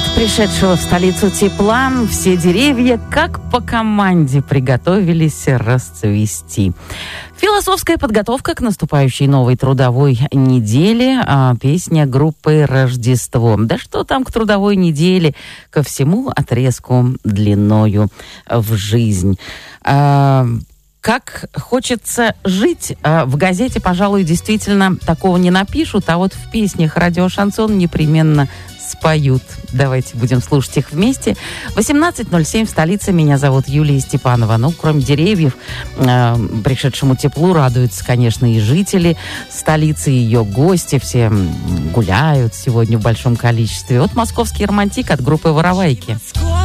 От пришедшего в столицу тепла все деревья, как по команде, приготовились расцвести. Философская подготовка к наступающей новой трудовой неделе. Песня группы «Рождество». Да что там к трудовой неделе, ко всему отрезку длиною в жизнь. Как хочется жить. В газете, пожалуй, действительно такого не напишут, а вот в песнях «Радио Шансон» непременно споют. Давайте будем слушать их вместе. 18:07 в столице. Меня зовут Юлия Степанова. Ну, кроме деревьев, пришедшему теплу радуются, конечно, и жители столицы, и ее гости. Все гуляют сегодня в большом количестве. Вот московский романтик от группы «Воровайки».